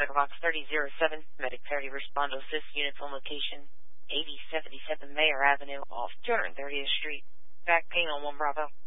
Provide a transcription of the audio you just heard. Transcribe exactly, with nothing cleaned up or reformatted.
Box thirty oh seven, Medic thirty Respondo Assist Units on location, eighty seventy-seven Mayor Avenue off two hundred thirtieth Street. Back ping on one Bravo.